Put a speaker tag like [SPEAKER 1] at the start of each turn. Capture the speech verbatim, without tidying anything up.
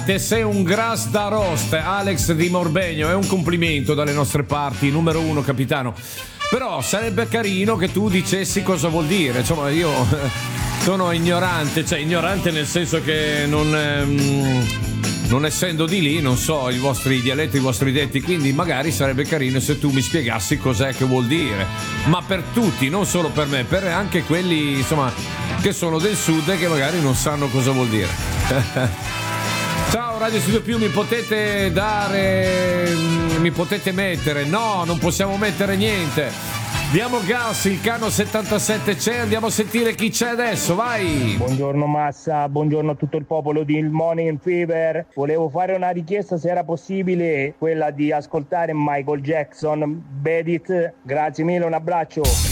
[SPEAKER 1] Te sei un grass da rost, Alex di Morbegno, è un complimento dalle nostre parti, numero uno capitano. Però sarebbe carino che tu dicessi cosa vuol dire, insomma io sono ignorante, cioè ignorante nel senso che non, ehm, non essendo di lì non so i vostri dialetti, i vostri detti, quindi magari sarebbe carino se tu mi spiegassi cos'è che vuol dire, ma per tutti, non solo per me, per anche quelli insomma che sono del sud e che magari non sanno cosa vuol dire. Ciao Radio Studio Più, mi potete dare, mi potete mettere? No, non possiamo mettere niente. Diamo gas, il Cano settantasette c'è, andiamo a sentire chi c'è adesso, vai!
[SPEAKER 2] Buongiorno Massa, buongiorno a tutto il popolo di Il Morning Fever. Volevo fare una richiesta se era possibile, quella di ascoltare Michael Jackson, Beat It. Grazie mille, un abbraccio.